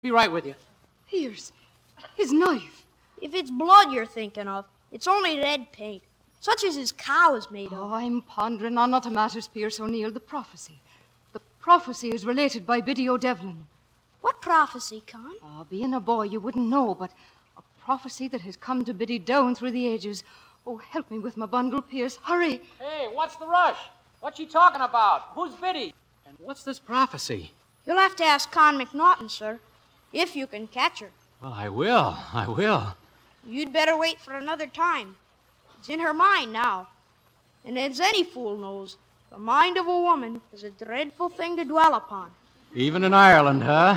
Be right with you. Pierce, his knife. If it's blood you're thinking of, it's only red paint, such as his cow is made of. Oh, I'm pondering on other matters, Pierce O'Neill. The prophecy. The prophecy is related by Biddy O'Devlin. What prophecy, Con? Oh, being a boy, you wouldn't know, but a prophecy that has come to Biddy down through the ages. Oh, help me with my bundle, Pierce. Hurry. Hey, what's the rush? What's she talking about? Who's Biddy? And what's this prophecy? You'll have to ask Con McNaughton, sir, if you can catch her. Well, I will. You'd better wait for another time. It's in her mind now. And as any fool knows, the mind of a woman is a dreadful thing to dwell upon. Even in Ireland, huh?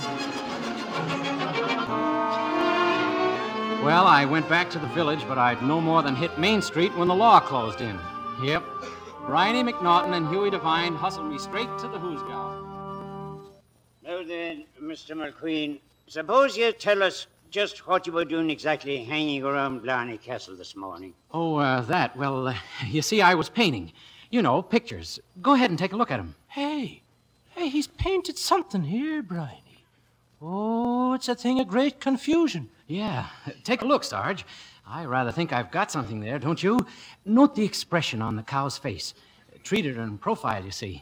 Well, I went back to the village, but I'd no more than hit Main Street when the law closed in. Yep. Bryony McNaughton and Hughie Devine hustled me straight to the Hoosgow. Now then, Mr. McQueen, suppose you tell us just what you were doing exactly hanging around Blarney Castle this morning. Oh, that. Well, you see, I was painting. You know, pictures. Go ahead and take a look at them. Hey, he's painted something here, Bryony. Oh, it's a thing of great confusion. Yeah. Take a look, Sarge. I rather think I've got something there, don't you? Note the expression on the cow's face. Treated her in profile, you see.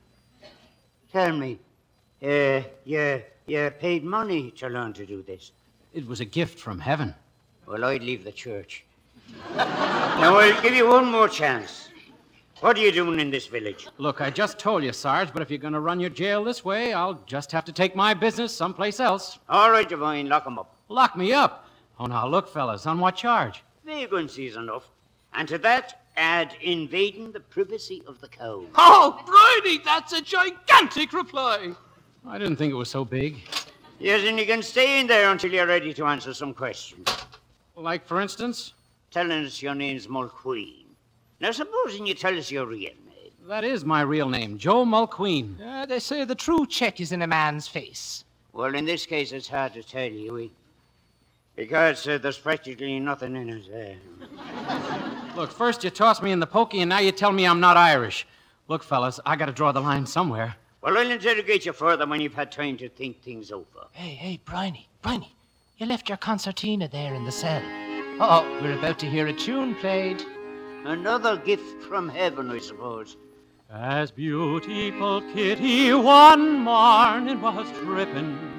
Tell me, you paid money to learn to do this? It was a gift from heaven. Well, I'd leave the church. Now, I'll give you one more chance. What are you doing in this village? Look, I just told you, Sarge, but if you're going to run your jail this way, I'll just have to take my business someplace else. All right, Devine, lock 'em up. Lock me up? Oh, now, look, fellas, on what charge? Vagrancy's enough. And to that, add invading the privacy of the cow. Oh, Bryony, that's a gigantic reply. I didn't think it was so big. Yes, and you can stay in there until you're ready to answer some questions. Like, for instance? Telling us your name's Mulqueen. Now, supposing you tell us your real name. That is my real name, Joe Mulqueen. They say the true check is in a man's face. Well, in this case, it's hard to tell, Hughie. Because there's practically nothing in it. Look, first you toss me in the pokey, and now you tell me I'm not Irish. Look, fellas, I got to draw the line somewhere. Well, I'll interrogate you further when you've had time to think things over. Hey, Bryony, you left your concertina there in the cell. Uh-oh, we're about to hear a tune played. Another gift from heaven, I suppose. As beautiful Kitty one morning was tripping